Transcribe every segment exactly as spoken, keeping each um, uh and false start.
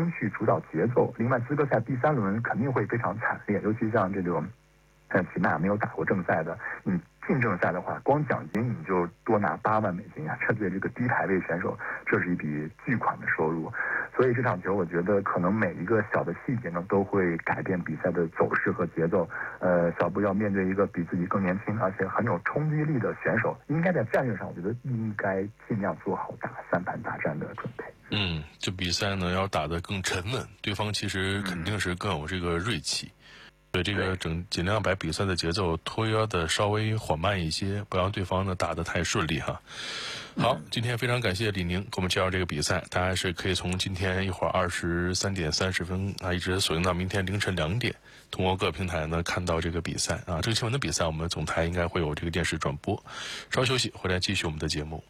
去主导节奏。另外，资格赛第三轮肯定会非常惨烈，尤其像这种像齐娜没有打过正赛的，你进正赛的话，光奖金你就多拿八万美金啊！这对这个低排位选手，这是一笔巨款的收入。所以这场球，我觉得可能每一个小的细节呢，都会改变比赛的走势和节奏。呃，小布要面对一个比自己更年轻，而且很有冲击力的选手，应该在战略上，我觉得应该尽量做好打三盘大战的准备。 嗯，这比赛呢要打得更沉稳，对方其实肯定是更有这个锐气。嗯，所以这个整尽量把比赛的节奏拖约的稍微缓慢一些，不让对方呢打得太顺利哈。好，今天非常感谢李宁给我们介绍这个比赛，大家是可以从今天一会儿二十三点三十分啊，一直锁定到明天凌晨两点，通过各平台呢看到这个比赛啊。这个新闻的比赛，我们总台应该会有这个电视转播。稍休息，回来继续我们的节目。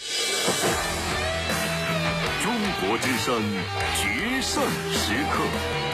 中国之声决胜时刻。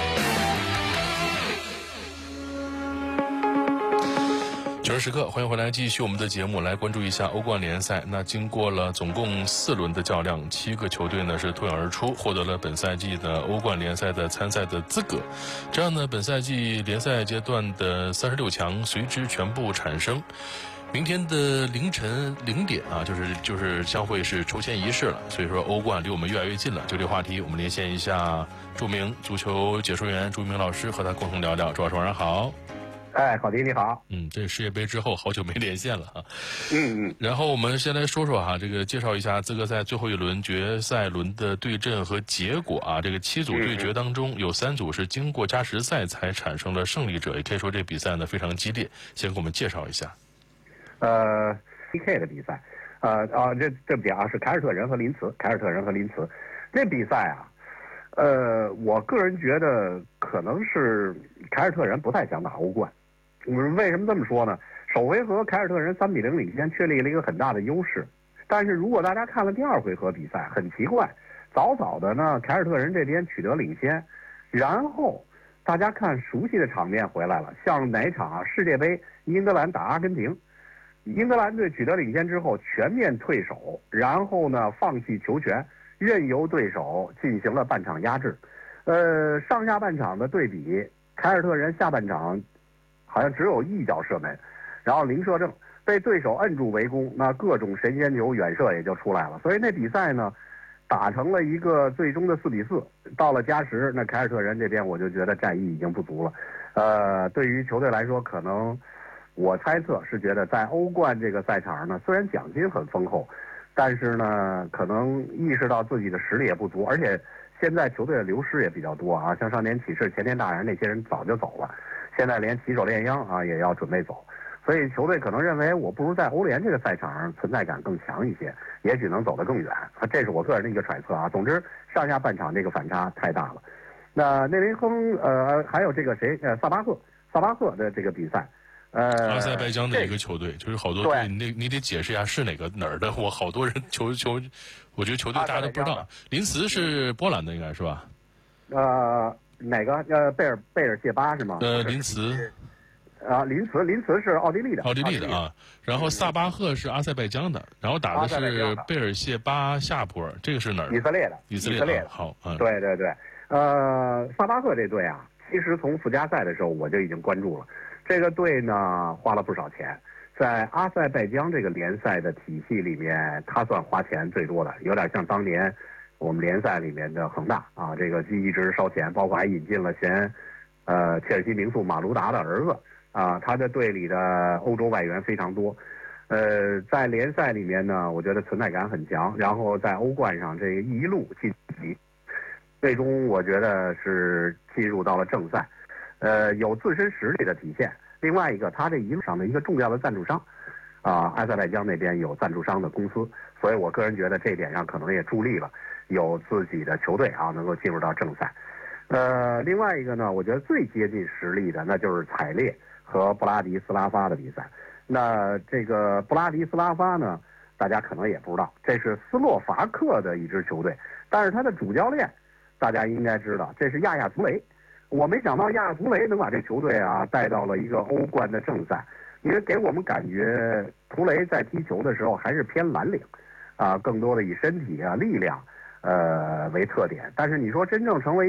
决胜时刻，欢迎回来，继续我们的节目，来关注一下欧冠联赛。那经过了总共四轮的较量，七个球队呢是脱颖而出，获得了本赛季的欧冠联赛的参赛的资格。这样呢，本赛季联赛阶段的三十六强随之全部产生。明天的凌晨零点啊，就是就是将会是抽签仪式了。所以说，欧冠离我们越来越近了。就这个话题，我们连线一下著名足球解说员朱一鸣老师，和他共同聊聊。朱老师晚上好。 哎，郝迪你好。 嗯，这世界杯之后好久没连线了啊。 嗯嗯。 然后我们先来说说哈，这个介绍一下资格赛最后一轮决赛轮的对阵和结果啊。这个七组对决当中，有三组是经过加时赛才产生了胜利者，也可以说这比赛呢非常激烈。先给我们介绍一下。 呃 ，P K 的比赛，呃啊，这这比啊是凯尔特人和林茨，凯尔特人和林茨，这比赛啊，呃，我个人觉得可能是凯尔特人不太想打欧冠。为什么这么说呢？首回合凯尔特人三比零领先，确立了一个很大的优势。但是如果大家看了第二回合比赛，很奇怪，早早的呢，凯尔特人这边取得领先，然后大家看熟悉的场面回来了，像哪场啊？世界杯英格兰打阿根廷。英格兰队取得领先之后全面退守，然后呢放弃球权，任由对手进行了半场压制。呃，上下半场的对比，凯尔特人下半场好像只有一脚射门，然后零射正，被对手摁住围攻，那各种神仙球远射也就出来了。所以那比赛呢打成了一个最终的四比四。到了加时，那凯尔特人这边我就觉得战意已经不足了。呃，对于球队来说，可能我猜测是觉得在欧冠这个赛场呢，虽然奖金很丰厚，但是呢，可能意识到自己的实力也不足，而且现在球队的流失也比较多啊，像少年启示、前田大然那些人早就走了，现在连旗手炼央啊也要准备走，所以球队可能认为我不如在欧联这个赛场上存在感更强一些，也许能走得更远啊，这是我个人的一个揣测啊。总之，上下半场这个反差太大了。那内林亨呃还有这个谁呃萨巴赫萨巴赫的这个比赛。呃， 阿塞拜疆的一个球队，就是好多队，你你得解释一下是哪个哪儿的。我好多人球球，我觉得球队大家都不知道。林茨是波兰的，应该是吧？ 呃，哪个？呃，贝尔贝尔谢巴是吗？ 呃，林茨。 啊，林茨林茨是奥地利的。 奥地利的啊，然后萨巴赫是阿塞拜疆的，然后打的是贝尔谢巴夏普尔，这个是哪儿？ 以色列的。 以色列的。好，嗯， 对对对，呃，萨巴赫这队啊，其实从附加赛的时候我就已经关注了。这个队呢花了不少钱，在阿塞拜疆这个联赛的体系里面，他算花钱最多的，有点像当年我们联赛里面的恒大啊，这个一直烧钱，包括还引进了前呃切尔西名宿马卢达的儿子啊，他的队里的欧洲外援非常多，呃，在联赛里面呢，我觉得存在感很强，然后在欧冠上这个一路晋级，最终我觉得是进入到了正赛。呃，有自身实力的体现。另外一个，他这一路上的一个重要的赞助商，啊，阿塞拜疆那边有赞助商的公司，所以我个人觉得这点上可能也助力了有自己的球队啊能够进入到正赛。呃，另外一个呢，我觉得最接近实力的那就是采列和布拉迪斯拉发的比赛。那这个布拉迪斯拉发呢，大家可能也不知道，这是斯洛伐克的一支球队，但是他的主教练大家应该知道，这是亚亚图雷。我没想到亚亚图雷能把这球队啊带到了一个欧冠的正赛，因为给我们感觉图雷在踢球的时候还是偏蓝领，啊，更多的以身体啊力量呃为特点。但是你说真正成为